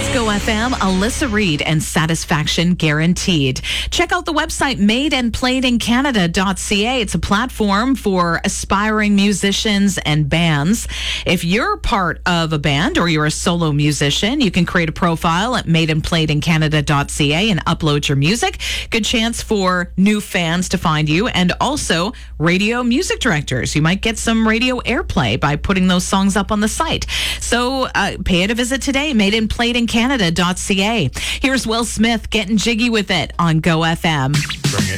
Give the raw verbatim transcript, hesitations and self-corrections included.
Go F M, Alyssa Reed, and satisfaction guaranteed. Check out the website made and played in canada dot c a. It's a platform for aspiring musicians and bands. If you're part of a band or you're a solo musician, you can create a profile at made and played in canada dot c a and upload your music. Good chance for new fans to find you, and also radio music directors. You might get some radio airplay by putting those songs up on the site. So uh, pay it a visit today, made and played in canada dot c a. Here's Will Smith getting jiggy with it on Go F M. Bring it.